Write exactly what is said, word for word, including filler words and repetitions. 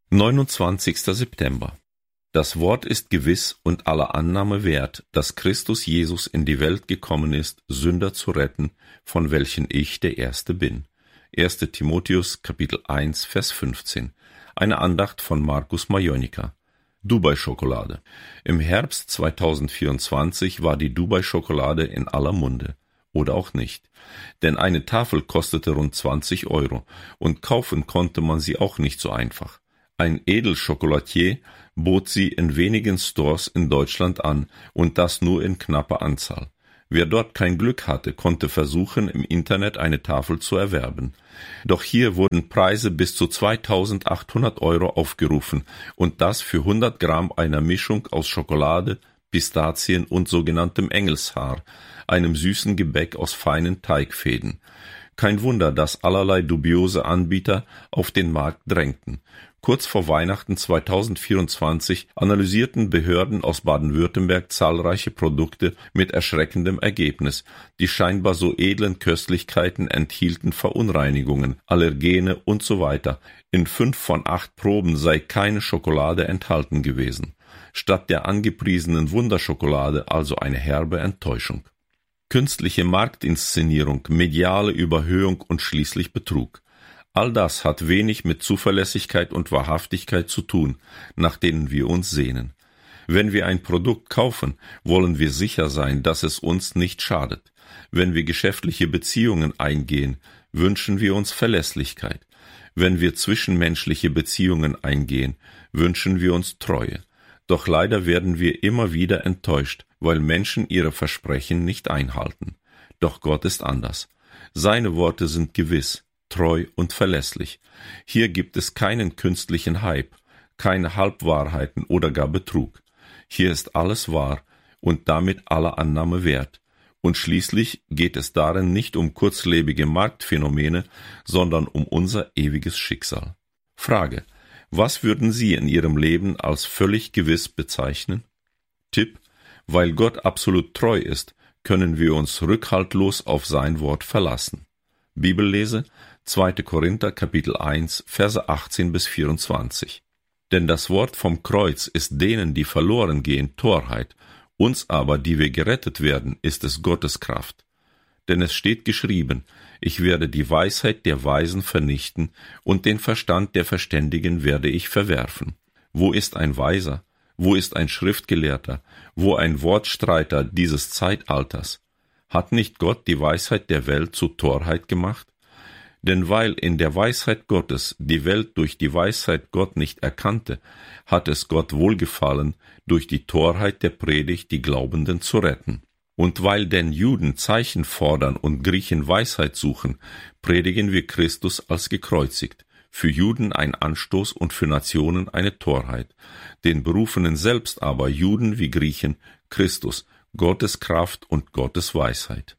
neunundzwanzigster September. Das Wort ist gewiss und aller Annahme wert, dass Christus Jesus in die Welt gekommen ist, Sünder zu retten, von welchen ich der Erste bin. erster Timotheus, Kapitel eins, Vers fünfzehn. Eine Andacht von Markus Majonika. Dubai-Schokolade. Im Herbst zweitausendvierundzwanzig war die Dubai-Schokolade in aller Munde. Oder auch nicht. Denn eine Tafel kostete rund zwanzig Euro und kaufen konnte man sie auch nicht so einfach. Ein Edelchocolatier bot sie in wenigen Stores in Deutschland an und das nur in knapper Anzahl. Wer dort kein Glück hatte, konnte versuchen, im Internet eine Tafel zu erwerben. Doch hier wurden Preise bis zu zweitausendachthundert Euro aufgerufen und das für hundert Gramm einer Mischung aus Schokolade, Pistazien und sogenanntem Engelshaar, einem süßen Gebäck aus feinen Teigfäden. Kein Wunder, dass allerlei dubiose Anbieter auf den Markt drängten. Kurz vor Weihnachten zweitausendvierundzwanzig analysierten Behörden aus Baden-Württemberg zahlreiche Produkte mit erschreckendem Ergebnis. Die scheinbar so edlen Köstlichkeiten enthielten Verunreinigungen, Allergene und so weiter. In fünf von acht Proben sei keine Schokolade enthalten gewesen. Statt der angepriesenen Wunderschokolade also eine herbe Enttäuschung. Künstliche Marktinszenierung, mediale Überhöhung und schließlich Betrug. All das hat wenig mit Zuverlässigkeit und Wahrhaftigkeit zu tun, nach denen wir uns sehnen. Wenn wir ein Produkt kaufen, wollen wir sicher sein, dass es uns nicht schadet. Wenn wir geschäftliche Beziehungen eingehen, wünschen wir uns Verlässlichkeit. Wenn wir zwischenmenschliche Beziehungen eingehen, wünschen wir uns Treue. Doch leider werden wir immer wieder enttäuscht, weil Menschen ihre Versprechen nicht einhalten. Doch Gott ist anders. Seine Worte sind gewiss, treu und verlässlich. Hier gibt es keinen künstlichen Hype, keine Halbwahrheiten oder gar Betrug. Hier ist alles wahr und damit aller Annahme wert. Und schließlich geht es darin nicht um kurzlebige Marktphänomene, sondern um unser ewiges Schicksal. Frage: Was würden Sie in Ihrem Leben als völlig gewiss bezeichnen? Tipp: Weil Gott absolut treu ist, können wir uns rückhaltlos auf sein Wort verlassen. Bibellese: zweiter Korinther, Kapitel eins, Verse achtzehn bis vierundzwanzig. Denn das Wort vom Kreuz ist denen, die verloren gehen, Torheit, uns aber, die wir gerettet werden, ist es Gottes Kraft. Denn es steht geschrieben: Ich werde die Weisheit der Weisen vernichten, und den Verstand der Verständigen werde ich verwerfen. Wo ist ein Weiser? Wo ist ein Schriftgelehrter? Wo ein Wortstreiter dieses Zeitalters? Hat nicht Gott die Weisheit der Welt zu Torheit gemacht? Denn weil in der Weisheit Gottes die Welt durch die Weisheit Gott nicht erkannte, hat es Gott wohlgefallen, durch die Torheit der Predigt die Glaubenden zu retten. Und weil denn Juden Zeichen fordern und Griechen Weisheit suchen, predigen wir Christus als gekreuzigt, für Juden ein Anstoß und für Nationen eine Torheit, den Berufenen selbst aber, Juden wie Griechen, Christus, Gottes Kraft und Gottes Weisheit.